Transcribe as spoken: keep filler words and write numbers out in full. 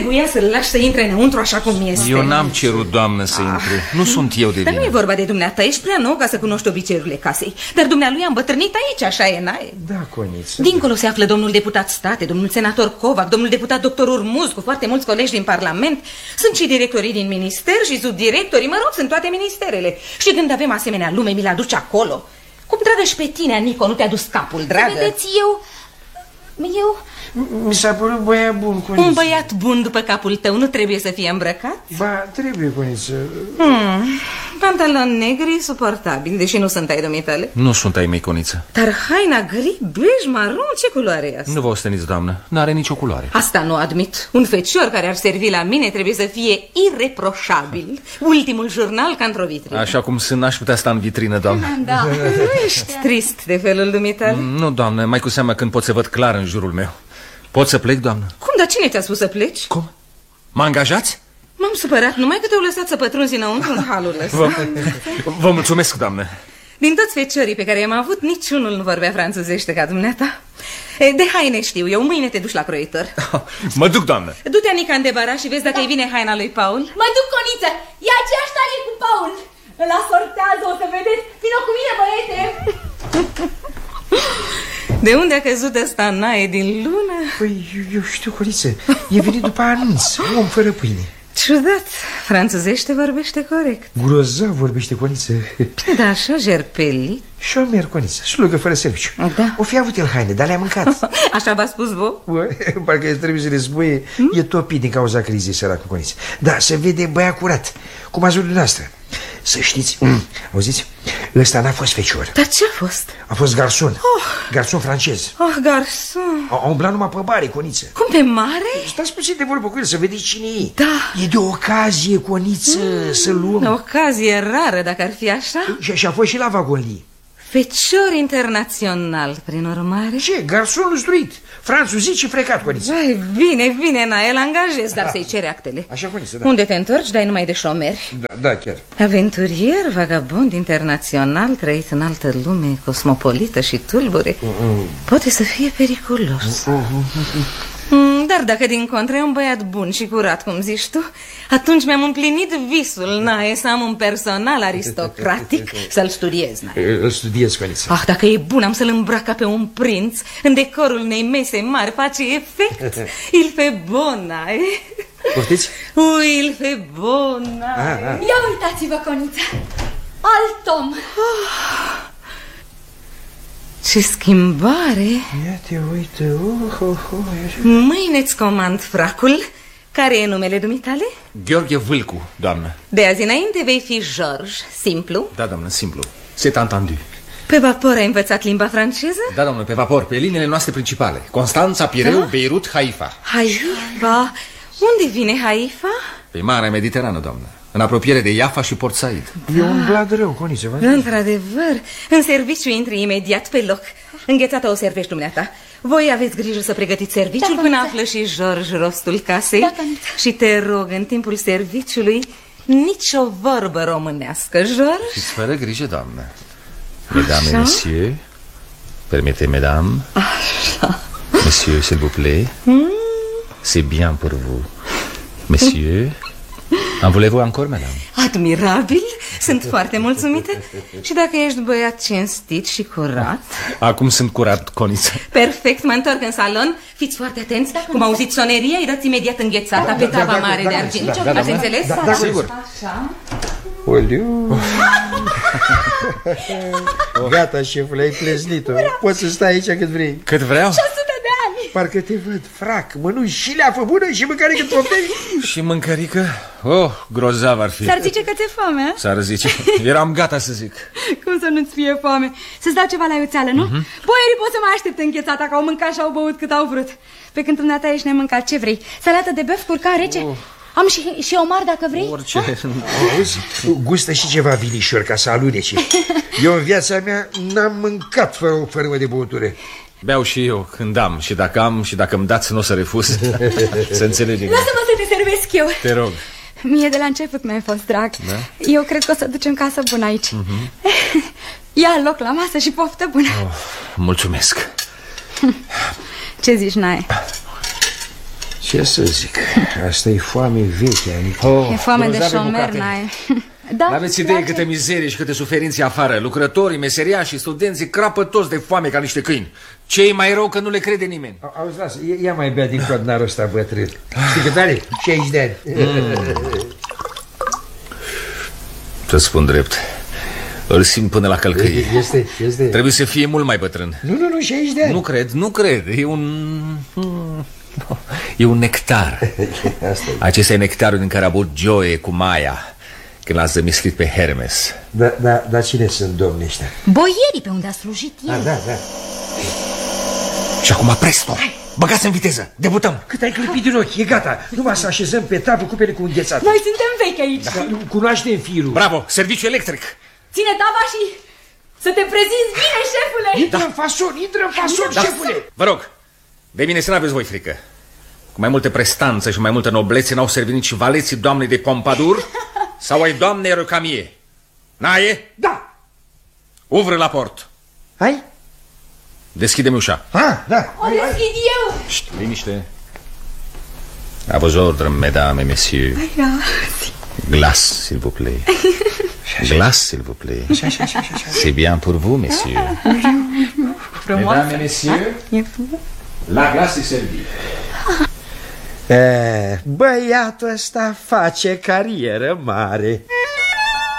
Trebuia să-l lași să intre înăuntru așa cum este. Eu n-am cerut, doamnă, să intre. ah. Nu sunt eu de vină. Dar nu e vorba de dumneata, ești prea nou ca să cunoști obiceiurile casei. Dar dumnealui a îmbătrânit aici, așa e, n-ai? Da, Coniță. Dincolo se află domnul deputat State, domnul senator Covac, domnul deputat doctor Urmuz, cu foarte mulți colegi din Parlament. Sunt și directorii din minister și subdirectorii, mă rog, sunt toate ministerele. Și când avem asemenea lume, mi-l aduce acolo. Cum, dragă, și pe tine, Nico, nu te-a dus capul, dragă? Vedeți, eu... Eu... Mi s-a părut băiat bun, Coniță. Un băiat bun după capul tău nu trebuie să fie îmbrăcat? Ba, trebuie, Coniță. hmm. Pantaloni negri suportabil, deși nu sunt ai dumitale. Nu sunt ai mei, Coniță. Dar haina gri, bej, maron, ce culoare e asta? Nu vă osteniți, doamnă, n-are nicio culoare. Asta nu admit. Un fecior care ar servi la mine trebuie să fie ireproșabil. Ultimul jurnal ca într-o vitrină. Așa cum sunt, n-aș putea sta în vitrină, doamnă. Da. Nu ești trist de felul dumitale? Nu, doamnă, mai cu seamă când pot să văd clar în jurul meu. Pot să plec, doamnă? Cum, dar cine ți-a spus să pleci? Cum? Mă angajați? M-am supărat numai că te-au lăsat să pătrunzi înăuntru în halul ăsta. Vă, vă mulțumesc, doamnă. Din toți feciorii pe care i-am avut, niciunul nu vorbea franțuzește ca dumneata. De haine știu eu, mâine te duci la croitor. Mă duc, doamnă. Du-te, Anica, în debara și vezi dacă îi vine haina lui Paul. Mă duc, Coniță, e aceeași talie cu Paul. Îl asortează, o să vedeți. Vino cu mine, băiete. De unde a căzut ăsta naie din lună? Păi, eu, eu știu, Coniță, e venit după anunț, om fără pâine. Ciudat, franțuzește vorbește corect. Grozav vorbește, Coniță. Da, așa, jerpelit. Șomer, Coniță, slugă fără serviciu. Da. O fi avut el haine, dar le-a mâncat. Așa v-a spus voi? Parcă trebuie să le spui, hmm? E topit din cauza crizei, săracul, Coniță. Da, se vede băiat curat, cum ați văzut dumneavoastră. Să știți, mm, auziți, ăsta n-a fost fecior. Dar ce a fost? A fost garson, oh. garson francez. Oh, garson. A, a umblat numai pe bare, Coniță. Cum, pe mare? Stați puțin de vorbă cu el să vedeți cine e. Da. E de ocazie, Coniță, mm, să luăm. O ocazie rară, dacă ar fi așa. Și, și a fost și la vagonii. Fecior internațional, prin urmare. Ce? Garson instruit, franțuzit și frecat, Coniță. Vai, bine, bine, na, el angajez, dar să-i cere actele. Așa, Coniță, da. Unde te întorci, dai numai de șomeri. Da, da, chiar. Aventurier, vagabond internațional, trăit în altă lume, cosmopolită și tulbure. uh -uh. Poate să fie periculos. uh -uh. Dar dacă din contră e un băiat bun și curat, cum zici tu, atunci mi-am împlinit visul, Nae, să am un personal aristocratic, să-l studiez, Nae. Îl studiez, Coniță. Ah, dacă e bun, am să-l îmbrac ca pe un prinț în decorul unei mese mari, face efect. Il fait bon, Nae. Poftiți? Ui, il fait bon, Nae. Ah, ah. Ia uitați-vă, Coniță, alt om. Oh. Ce schimbare! Ia te uite, oh, oh, oh. Mâine-ți comand fracul. Care e numele dumitale? Gheorghe Vâlcu, doamnă. De azi înainte vei fi George, simplu? Da, doamnă, simplu. C'est entendu. Pe vapor ai învățat limba franceză? Da, doamnă, pe vapor, pe liniile noastre principale. Constanța, Pireu, da? Beirut, Haifa. Haifa? Unde vine Haifa? Pe Marea Mediterană, doamnă. În apropiere de Jaffa și Port Said. E un blad rău, Coniță. Într-adevăr, în serviciu intri imediat pe loc. Înghețata o servești dumneata. Voi aveți grijă să pregătiți serviciul, da, până află și George rostul casei. Da, și te rog, în timpul serviciului, nici o vorbă românească, George. Fiți fără grijă, doamnă. Mesdames et messieurs, permettez, mesdames. Așa. Messieurs, s'il vous plaît. Mm. C'est bien pour vous. Messieurs, en voulez-vous encore, madame? Admirabil, sunt foarte mulțumită. Și dacă ești băiat cinstit și curat? Acum sunt curat, Coniță. Perfect, mă întorc în salon. Fiți foarte atenți, cum auziți soneria, îi dați imediat înghețata da, pe tava da, da, mare da, de argint. Da, da, da, ați înțeles? Da, da, sigur. Așa. Oliu. Gata, șefule, ai pleznit-o. Poți să stai aici cât vrei. Cât vreau? Parcă te văd, frac, mănânci și leafă bună și mâncărică trofei. Și mâncărică? Oh, grozav ar fi. S-ar zice că ți-e foame, a? S-ar zice, eram gata să zic. Cum să nu-ți fie foame? Să-ți dau ceva la iuțeală, nu? Uh-huh. Boierii pot să mai aștepte înghețata, că au mâncat și au băut cât au vrut. Pe când dumneata ești nemâncat, ce vrei? Salată de băf, curcan rece? Oh. Am și, și omar dacă vrei. Orice. Auzi, gustă și ceva vinișor ca să alunece. Eu în viața mea n-am mâncat fără o fărâmă de băutură. Beau și eu când am. Și dacă am și dacă îmi dați, nu o să refuz. Să înțelegem. Lasă-mă să te servesc eu. Te rog. Mie de la început mi-ai fost drag, da? Eu cred că o să ducem casă bună aici. uh-huh. Ia loc la masă și poftă bună. Oh, mulțumesc. Ce zici, Nae? Ce să zic, asta e foame veche. Oh, e foame de șomer, n-ai. Da, n-aveți idee câte mizerii și câte suferințe afară. Lucrătorii, meseriașii, studenții crapă toți de foame ca niște câini. Ce-i mai rău că nu le crede nimeni. Auzi, lasă, ia mai bea din codnarul ăsta bătrân. Știi cât are? șaizeci de ani. Mm. Să spun drept, îl simt până la călcâie. Este, este. Trebuie să fie mult mai bătrân. Nu, nu, nu, șaizeci de ani. Nu cred, nu cred. E un... E un nectar. Acesta e nectarul din care a băut Joe cu Maia când l-a zămislit pe Hermes. Da, da, dar cine sunt domnii ăștia? Boierii pe unde a slujit el. Ah, da, da. Și acum presto, băgați în viteză, debutăm. Cât ai clipit din ochi, e gata. Numai să așezăm pe tavă cupele cu înghețat. Noi suntem vechi aici. Da, cunoaștem firul. Bravo, serviciu electric. Ține tava și să te prezinți bine, șefule. Intră în fason, intră în fason, da, șefule. Vă rog, de mine să n-aveți voi frică. Cu mai multă prestanță și mai multă noblețe n-au servit nici valeții doamnei de Pompadour sau ai doamnei Recamier. Naie? Da. Uvră la port. Hai? Deschide-mi ușa. Ah, da. O deschid eu. Șt, liniște. A vos ordre, mesdames et messieurs. Glace, s'il vous plaît. Glace, s'il vous plaît. C'est bien pour vous, messieurs. Mesdames et messieurs, la glace est servie. Băiatul ăsta face carieră mare.